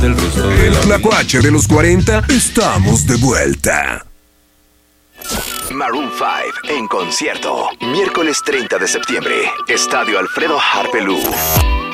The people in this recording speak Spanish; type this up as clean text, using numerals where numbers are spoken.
el resto de la vida. Tlacuache de los 40, estamos de vuelta. Maroon 5 en concierto. Miércoles 30 de septiembre. Estadio Alfredo Harpelú.